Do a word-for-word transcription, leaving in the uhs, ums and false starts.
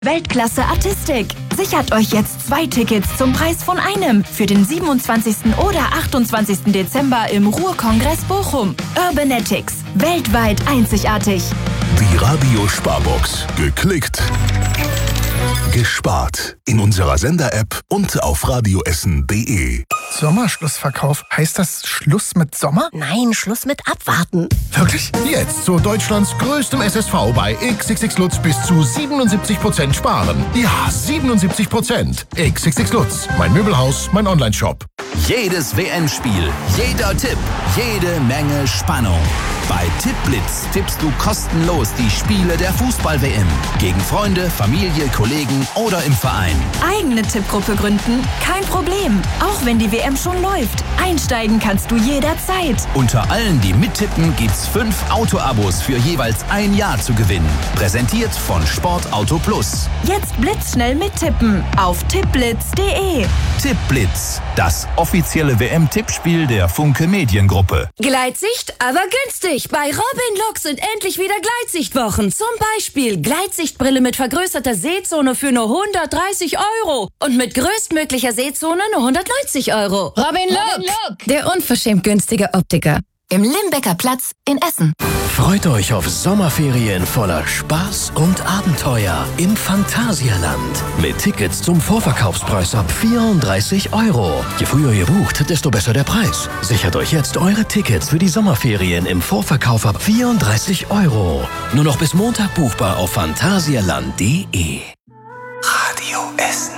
Weltklasse Artistik. Sichert euch jetzt zwei Tickets zum Preis von einem für den siebenundzwanzigsten oder achtundzwanzigsten Dezember im Ruhrkongress Bochum. Urbanetics. Weltweit einzigartig. Die Radio-Sparbox. Geklickt. Gespart. In unserer Sender-App und auf radioessen punkt de. Sommerschlussverkauf. Heißt das Schluss mit Sommer? Nein, Schluss mit Abwarten. Wirklich? Jetzt zu Deutschlands größtem S S V bei X X X Lutz bis zu siebenundsiebzig Prozent sparen. Ja, siebenundsiebzig Prozent. X X X Lutz, mein Möbelhaus, mein Onlineshop. Jedes W M-Spiel, jeder Tipp, jede Menge Spannung. Bei Tippblitz tippst du kostenlos die Spiele der Fußball-W M. Gegen Freunde, Familie, Kollegen oder im Verein. Eigene Tippgruppe gründen? Kein Problem. Auch wenn die W M schon läuft. Einsteigen kannst du jederzeit. Unter allen, die mittippen, gibt's fünf Auto-Abos für jeweils ein Jahr zu gewinnen. Präsentiert von Sportauto Plus. Jetzt blitzschnell mittippen auf tippblitz punkt de. Tippblitz, das offizielle W M-Tippspiel der Funke Mediengruppe. Gleitsicht, aber günstig. Bei Robin Lux sind endlich wieder Gleitsichtwochen. Zum Beispiel Gleitsichtbrille mit vergrößerter Sehzone für nur hundertdreißig Euro. Und mit größtmöglicher Sehzone nur hundertneunzig Euro. Robin Look, der unverschämt günstige Optiker. Im Limbecker Platz in Essen. Freut euch auf Sommerferien voller Spaß und Abenteuer im Phantasialand. Mit Tickets zum Vorverkaufspreis ab vierunddreißig Euro. Je früher ihr bucht, desto besser der Preis. Sichert euch jetzt eure Tickets für die Sommerferien im Vorverkauf ab vierunddreißig Euro. Nur noch bis Montag buchbar auf phantasialand punkt de. Radio Essen.